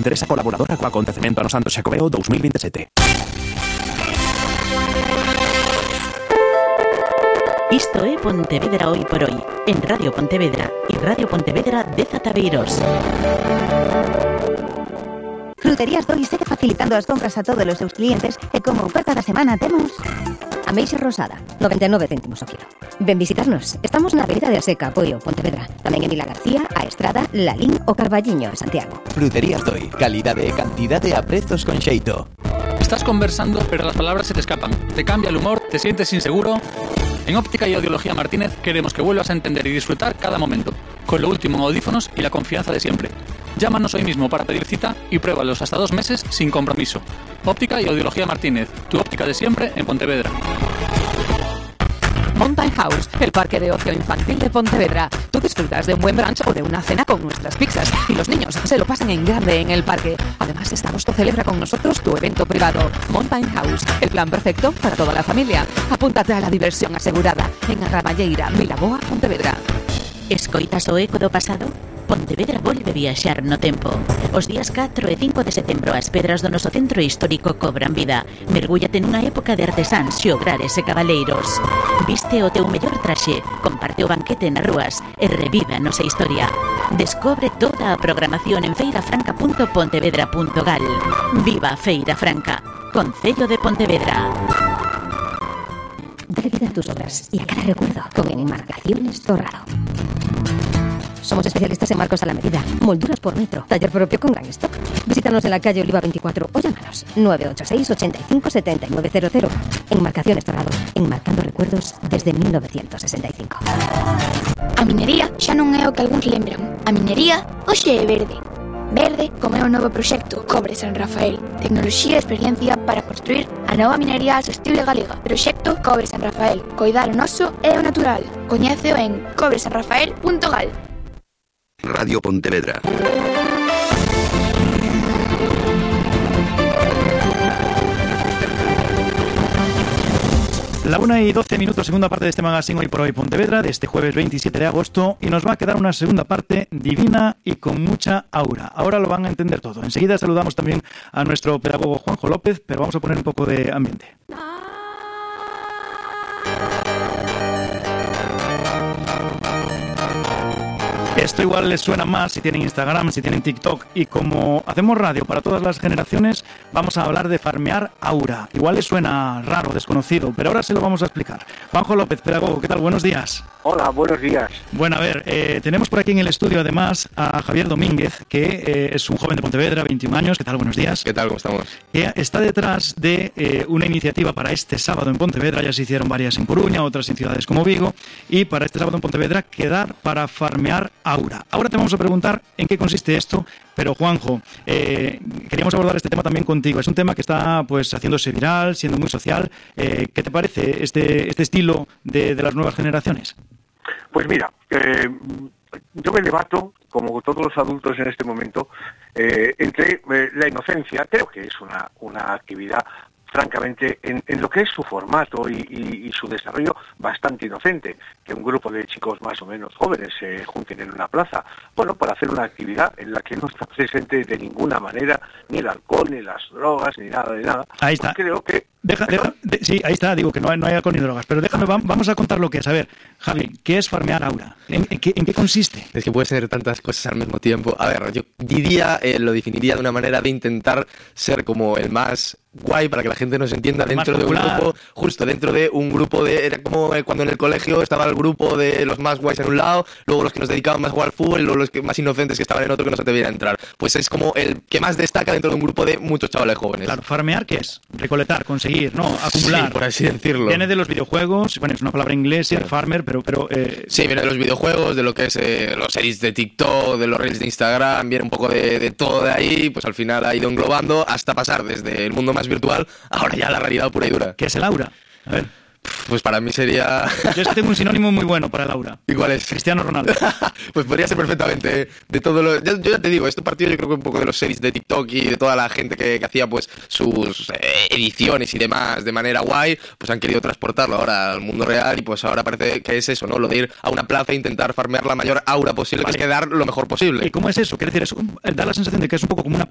interesa colaboradora co acontecemento ano Santo Xacobeo 2027. Isto é Pontevedra Hoy por Hoy, en Radio Pontevedra e Radio Pontevedra de Zataveiros. Fruterías Doi segue facilitando as compras a todos os seus clientes e como oferta da semana temos ameixa rosada, 99 céntimos o quilo. Ven visitarnos. Estamos na Avenida de Aseca, Apoio, Pontevedra. Tamén en Vila García, A Estrada, Lalín o Carballiño, Santiago. Fruterías Doi. Calidade e cantidade a prezos con xeito. Estás conversando, pero las palabras se te escapan. Te cambia el humor, te sientes inseguro. En Óptica y Audiología Martínez queremos que vuelvas a entender y disfrutar cada momento, con lo último en audífonos y la confianza de siempre. Llámanos hoy mismo para pedir cita y pruébalos hasta 2 meses sin compromiso. Óptica y Audiología Martínez, tu óptica de siempre en Pontevedra. Mountain House, el parque de ocio infantil de Pontevedra. Tú disfrutas de un buen brunch o de una cena con nuestras pizzas y los niños se lo pasan en grande en el parque. Además, este agosto celebra con nosotros tu evento privado. Mountain House, el plan perfecto para toda la familia. Apúntate a la diversión asegurada en Arraballeira, Vilaboa, Pontevedra. Escoitas o eco do pasado? Pontevedra volve viaxar no tempo. Os días 4 e 5 de setembro as pedras do noso centro histórico cobran vida. Mergúllate nunha época de artesáns, xograres e cabaleiros. Viste o teu mellor traxe, comparte o banquete nas rúas e revive a nosa historia. Descobre toda a programación en feirafranca.pontevedra.gal. Viva Feira Franca, Concello de Pontevedra. Dale vida a tus obras y a cada recuerdo con Enmarcaciones Torrado. Somos especialistas en marcos a la medida, molduras por metro, taller propio con gran stock. Visítanos en la calle Oliva 24 o llámanos 986 85 7900. Enmarcaciones Torrado, enmarcando recuerdos desde 1965. A minería xa non é o que algúns lembran. A minería hoxe é verde. Verde como é o novo proxecto Cobre San Rafael. Tecnoloxía e experiencia para construir a nova minería sostible galega. Proxecto Cobre San Rafael. Coidar o noso e o natural. Coñéceo en cobresanrafael.gal. Radio Pontevedra. La 1:12, segunda parte de este magazine Hoy por Hoy Pontevedra, de este jueves 27 de agosto, y nos va a quedar una segunda parte divina y con mucha aura. Ahora lo van a entender todo. Enseguida saludamos también a nuestro pedagogo Juanjo López, pero vamos a poner un poco de ambiente. Esto igual les suena más si tienen Instagram, si tienen TikTok, y como hacemos radio para todas las generaciones, vamos a hablar de farmear aura. Igual les suena raro, desconocido, pero ahora se lo vamos a explicar. Juanjo López, pedagogo, ¿qué tal? Buenos días. Hola, buenos días. Bueno, a ver, tenemos por aquí en el estudio además a Javier Domínguez, que es un joven de Pontevedra, 21 años. ¿Qué tal? Buenos días. ¿Qué tal? ¿Cómo estamos? Que está detrás de una iniciativa para este sábado en Pontevedra. Ya se hicieron varias en Coruña, otras en ciudades como Vigo, y para este sábado en Pontevedra, quedar para farmear aura. Ahora te vamos a preguntar en qué consiste esto, pero Juanjo, queríamos abordar este tema también contigo. Es un tema que está pues haciéndose viral, siendo muy social. ¿Qué te parece este estilo de las nuevas generaciones? Pues mira, yo me debato, como todos los adultos en este momento, entre la inocencia. Creo que es una actividad francamente, en lo que es su formato y su desarrollo, bastante inocente, que un grupo de chicos más o menos jóvenes se junten en una plaza, bueno, para hacer una actividad en la que no está presente de ninguna manera ni el alcohol, ni las drogas, ni nada de nada. Ahí está. Pues creo que... sí, ahí está, digo que no hay alcohol ni drogas, pero déjame, vamos a contar lo que es. A ver, Javi, ¿qué es farmear aura? ¿En qué consiste? Es que puede ser tantas cosas al mismo tiempo. A ver, yo diría, lo definiría de una manera de intentar ser como el más guay para que la gente nos entienda dentro de un grupo, justo dentro de un grupo era como cuando en el colegio estaba el grupo de los más guays en un lado, luego los que nos dedicaban más a jugar al fútbol y luego los que más inocentes que estaban en otro que no se atrevían a entrar. Pues es como el que más destaca dentro de un grupo de muchos chavales jóvenes. Claro, farmear, ¿qué es? Recolectar, conseguir, ¿no? Acumular. Sí, por así decirlo. Viene de los videojuegos, bueno, es una palabra inglesa, sí. Farmer, pero sí, viene de los videojuegos, de lo que es los edits de TikTok, de los reels de Instagram, viene un poco de todo de ahí, pues al final ha ido englobando hasta pasar desde el mundo más virtual ahora ya la realidad pura y dura. ¿Qué es el aura? A ver. Pues para mí sería... Yo es que tengo un sinónimo muy bueno para el aura. ¿Y cuál es? Cristiano Ronaldo. Pues podría ser perfectamente de todo lo... Yo ya te digo, esto partió yo creo que un poco de los series de TikTok y de toda la gente que hacía pues sus ediciones y demás de manera guay, pues han querido transportarlo ahora al mundo real y pues ahora parece que es eso, ¿no? Lo de ir a una plaza e intentar farmear la mayor aura posible, vale. Que es quedar lo mejor posible. ¿Y cómo es eso? Quiere decir, eso da la sensación de que es un poco como una